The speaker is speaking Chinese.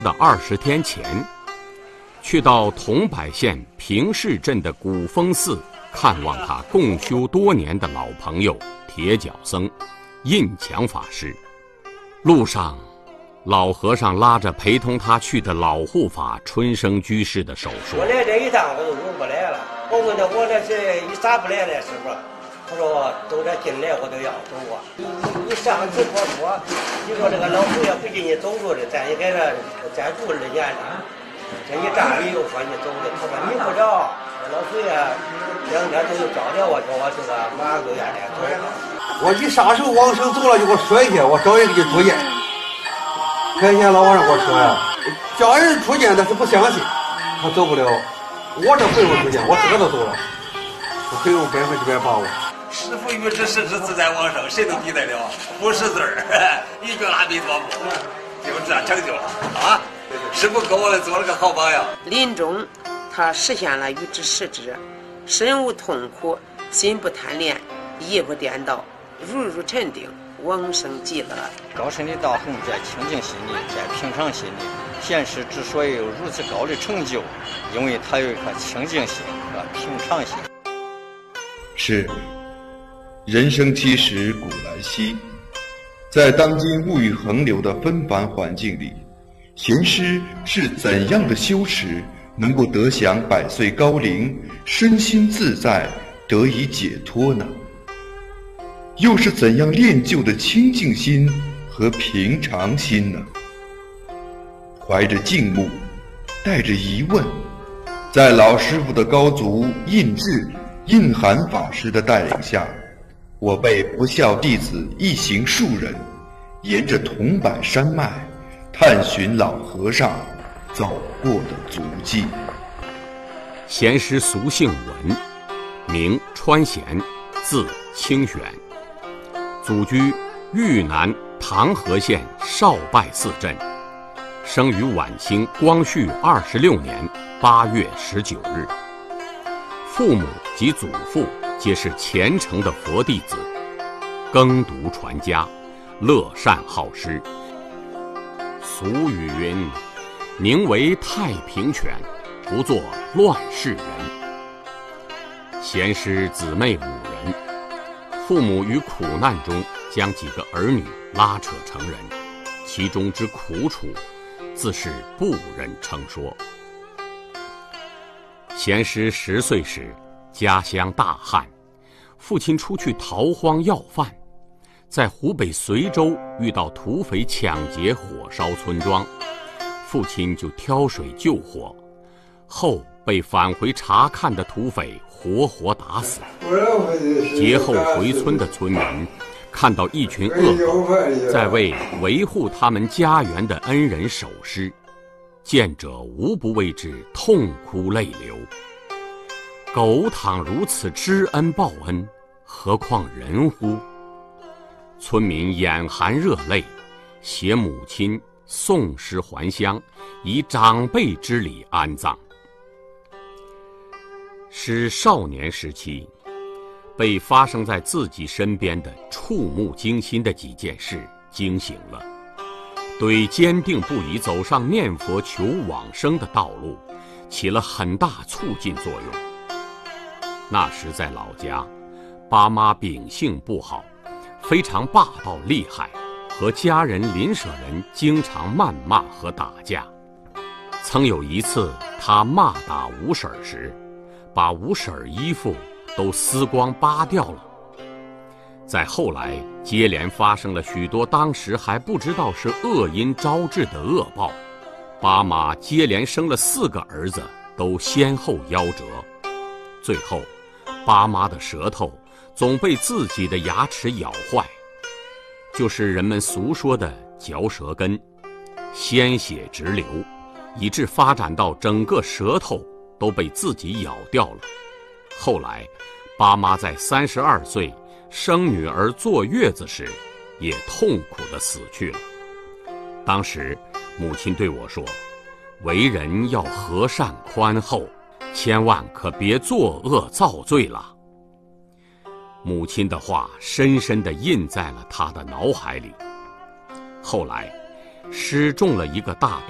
的20天前，去到桐柏县平市镇的古峰寺看望他共修多年的老朋友铁脚僧印强法师。路上，老和尚拉着陪同他去的老护法春生居士的手说：“ 我来这一趟我就用不来了。我问他我这是一咋不来了，师傅？他说走这进来我都要走啊。你上次说，你说这个老佛爷不进你走路的，咱也给他咱住了年了。这一站里又说你走的，他说你不着，老佛爷2天都又找着我，说我这个马上就愿来走。 我一撒手往生走了，就给我摔下，我找人给出见。开天老和尚给我说呀，叫人出见他是不相信，他走不了。我这不用出见，我自个都走了，我很有100%把握。 师父于之是自在往生，谁能比得了？不识字儿，一句阿弥陀佛，就这样成就了啊！师父给我们做了个好榜样。 临终，他实现了于之实知，身无痛苦，心不贪恋，意不颠倒，如沉定，往生极乐。 高深的道行在清净心里，在平常心里。贤师之所以有如此高的成就，因为他有一颗清净心和平常心。 是。人生其实古来稀，在当今物欲横流的纷繁环境里，贤师是怎样的修持能够得享100岁高龄，身心自在，得以解脱呢？又是怎样练就的清净心和平常心呢？怀着敬慕，带着疑问，在老师傅的高足印智、印涵法师的带领下，我辈不孝弟子一行数人，沿着桐柏山脉，探寻老和尚走过的足迹。 贤师俗姓文，名川贤，字清玄，祖居豫南唐河县少拜寺镇，生于晚清光绪26年8月19日。父母及祖父皆是虔诚的佛弟子，耕读传家，乐善好施。俗语云：“宁为太平犬，不做乱世人。”贤师姊妹5人，父母于苦难中将几个儿女拉扯成人，其中之苦楚，自是不忍称说。贤师10岁时，家乡大旱，父亲出去逃荒要饭，在湖北随州遇到土匪抢劫火烧村庄，父亲就挑水救火，后被返回查看的土匪活活打死。劫后回村的村民看到一群恶狗在为维护他们家园的恩人守尸，见者无不为之痛哭泪流。狗倘如此知恩报恩，何况人乎？村民眼含热泪，携母亲送尸还乡，以长辈之礼安葬。师少年时期，被发生在自己身边的触目惊心的几件事惊醒了，对坚定不移走上念佛求往生的道路起了很大促进作用。那时在老家，爸妈秉性不好，非常霸道厉害，和家人邻舍人经常谩骂和打架。曾有一次他骂打五婶时，把五婶衣服都撕光扒掉了。再后来接连发生了许多当时还不知道是恶因招致的恶报，爸妈接连生了4个儿子，都先后夭折。最后爸妈的舌头总被自己的牙齿咬坏，就是人们俗说的嚼舌根，鲜血直流，以致发展到整个舌头都被自己咬掉了。后来爸妈在32岁生女儿坐月子时，也痛苦地死去了。当时母亲对我说，为人要和善宽厚，千万可别作恶造罪了。母亲的话深深地印在了他的脑海里。后来师中了一个大